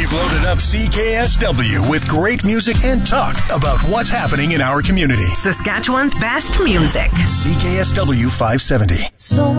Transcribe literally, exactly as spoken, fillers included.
We've loaded up C K S W with great music and talk about what's happening in our community. Saskatchewan's best music. C K S W five seventy. So